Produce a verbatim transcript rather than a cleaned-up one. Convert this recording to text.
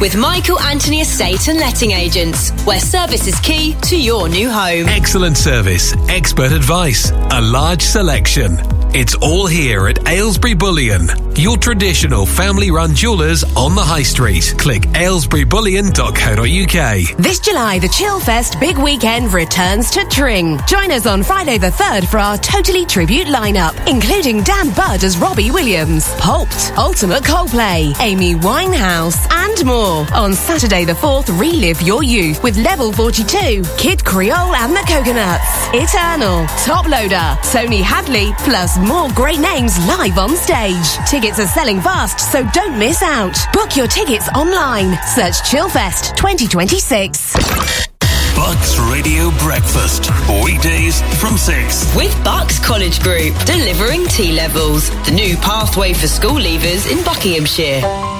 with Michael Anthony Estate and Letting Agents, where service is key to your new home. Excellent service, expert advice, a large selection. It's all here at Aylesbury Bullion, your traditional family-run jewellers on the High Street. Click aylesbury bullion dot co dot uk. This July, the Chillfest Big Weekend returns to Tring. Join us on Friday the third for our Totally Tribute lineup, including Dan Budd as Robbie Williams, Holt, Ultimate Coldplay, Amy Winehouse, and more. On Saturday the fourth, relive your youth with Level forty-two, Kid Creole and the Coconuts, Eternal, Top Loader, Tony Hadley, plus more great names live on stage. Tickets are selling fast, so don't miss out. Book your tickets online. Search Chillfest twenty twenty-six. Bucks Radio Breakfast, weekdays from six. With Bucks College Group, delivering T-levels, the new pathway for school leavers in Buckinghamshire.